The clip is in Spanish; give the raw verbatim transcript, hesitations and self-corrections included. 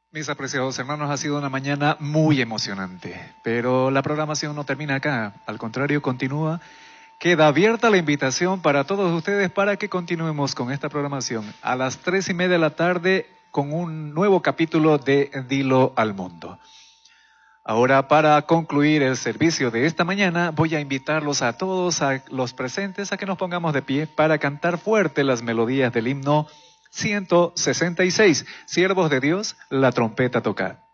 Mis apreciados hermanos, ha sido una mañana muy emocionante, pero la programación no termina acá, al contrario, continúa. Queda abierta la invitación para todos ustedes para que continuemos con esta programación a las tres y media de la tarde con un nuevo capítulo de Dilo al Mundo. Ahora, para concluir el servicio de esta mañana, voy a invitarlos a todos, a los presentes, a que nos pongamos de pie para cantar fuerte las melodías del himno ciento sesenta y seis. Siervos de Dios, la trompeta tocar.